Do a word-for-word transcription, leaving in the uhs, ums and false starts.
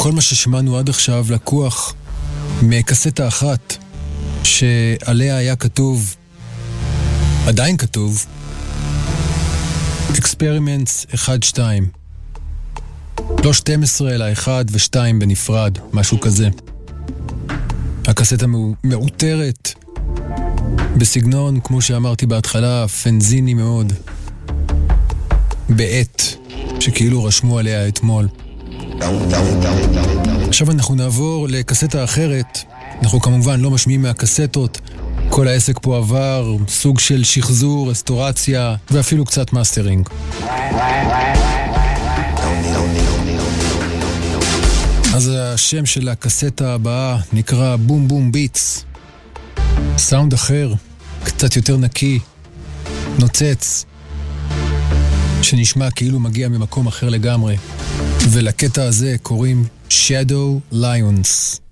כל מה ששמענו עד עכשיו לקוח מקסטה אחת שעליה היה כתוב, עדיין כתוב, Experiments אחד שתיים. לא שתים עשרה אלא אחד ושתיים בנפרד, משהו כזה. הקסטה מאותרת בסגנון, כמו שאמרתי בהתחלה, פנזיני מאוד, בעת שכאילו רשמו עליה אתמול. עכשיו אנחנו נעבור לקסטה אחרת. אנחנו כמובן לא משמיעים מהקסטות, כל העסק פה עבר סוג של שחזור, רסטורציה ואפילו קצת מאסטרינג. אז השם של הקסטה הבאה נקרא בום בום ביטס. סאונד אחר, קצת יותר נקי, נוצץ, שנשמע כאילו מגיע ממקום אחר לגמרי. ולקטע הזה קוראים Shadow Lions.